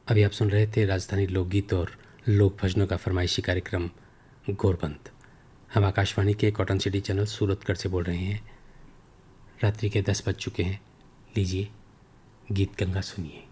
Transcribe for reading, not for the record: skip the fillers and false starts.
अभी आप सुन रहे थे राजधानी लोकगीत और लोक भजनों का फरमाइशी कार्यक्रम गोरबंद। हम आकाशवाणी के कॉटन सिटी चैनल सूरतगढ़ से बोल रहे हैं। रात्रि के 10 बज चुके हैं। लीजिए गीत गंगा सुनिए।